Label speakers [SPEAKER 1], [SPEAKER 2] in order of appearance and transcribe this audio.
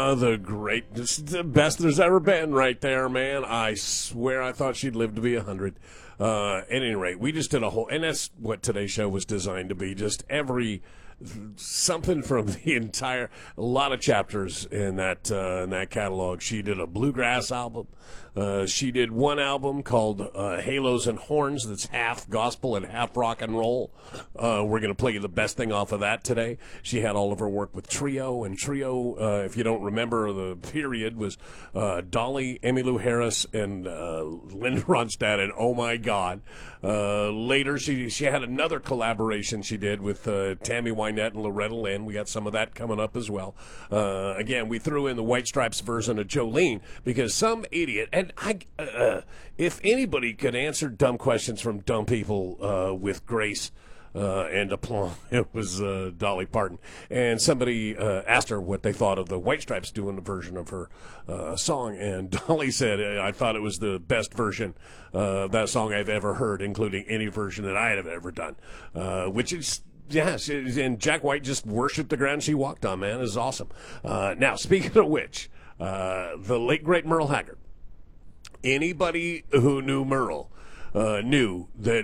[SPEAKER 1] The great, the best there's ever been right there, man. I swear I thought she'd live to be 100. At any rate, we just did a whole, and that's what today's show was designed to be, just something from the entire, a lot of chapters in that catalog. She did a bluegrass album. She did one album called Halos and Horns that's half gospel and half rock and roll. We're going to play you the best thing off of that today. She had all of her work with Trio, and Trio, if you don't remember the period, was Dolly, Emmylou Harris, and Linda Ronstadt, and oh my God. Later, she had another collaboration she did with Tammy Wynette and Loretta Lynn. We got some of that coming up as well. Again, we threw in the White Stripes version of Jolene because some idiot, and if anybody could answer dumb questions from dumb people with grace and aplomb, it was Dolly Parton. And somebody asked her what they thought of the White Stripes doing the version of her song, and Dolly said, I thought it was the best version of that song I've ever heard, including any version that I have ever done, which is... Yes, and Jack White just worshipped the ground she walked on, man. It is awesome. Now, speaking of which, the late, great Merle Haggard. Anybody who knew Merle knew that